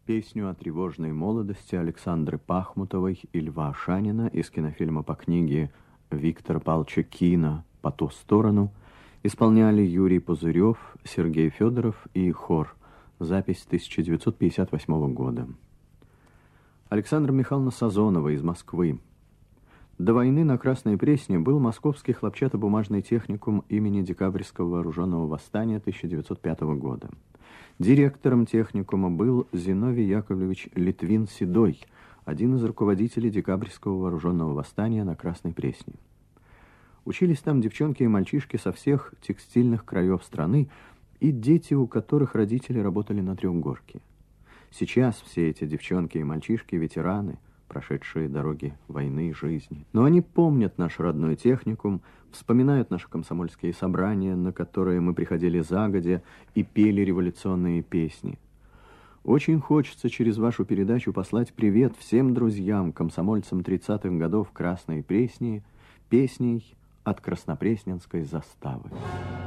Песню о тревожной молодости Александры Пахмутовой и Льва Ашанина из кинофильма по книге Виктора Павловича Кина «По ту сторону» исполняли Юрий Пузырев, Сергей Федоров и хор. Запись 1958 года. Александра Михайловна Сазонова из Москвы. До войны на Красной Пресне был Московский хлопчатобумажный техникум имени Декабрьского вооруженного восстания 1905 года. Директором техникума был Зиновий Яковлевич Литвин-Седой, один из руководителей Декабрьского вооруженного восстания на Красной Пресне. Учились там девчонки и мальчишки со всех текстильных краев страны и дети, у которых родители работали на Трехгорке. Сейчас все эти девчонки и мальчишки ветераны, прошедшие дороги войны и жизни. Но они помнят наш родной техникум, вспоминают наши комсомольские собрания, на которые мы приходили загодя и пели революционные песни. Очень хочется через вашу передачу послать привет всем друзьям, комсомольцам 30-х годов Красной Пресни, песней от Краснопресненской заставы.